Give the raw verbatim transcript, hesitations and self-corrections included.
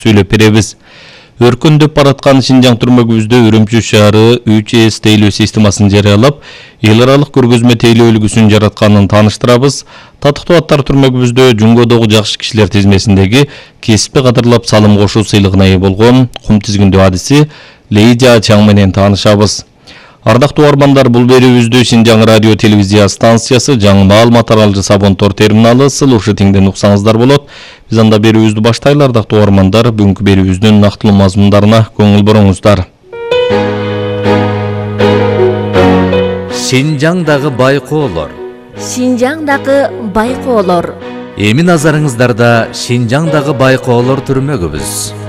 сүйлөп беребиз. Өркүндөп бараткан Шинжаң түрмөгүбүздө Үрүмчү шаары үч эс тейлөө системасын жарыялап, эл аралык көргөзмө тейлөө үлгүсүн жаратканын тааныштырабыз. Татыктуу аттар түрмөгүбүздө Жунгодогу жакшы кишилер тизмесиндеги кесипти кадырлап салым кошуу сыйлыгына ээ болгон кум тизгиндүү адиси Лейжа Чаң менен таанышабыз. Ардактуу угармандар, бул берүүбүздү Шинжаң радио телевизия станциясы жаңы маалымат аралжы Сабонтор терминалы Сылушы теңден уксаңыздар болот. Биз анда берүүбүздү баштайлы. Ардактуу угармандар, бүгүнкү берүүбүздүн нактылуу мазмундарына көңүл буруңуздар. Шинжаңдагы байкоолор. Шинжаңдагы байкоолор. Эми назарыңыздарда Шинжаңдагы байкоолор түрмөгүбүз.